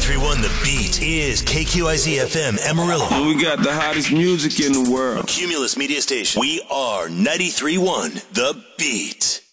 93.1 The Beat is KQIZ FM Amarillo. We got the hottest music in the world. Cumulus Media Station. We are 93.1 The Beat.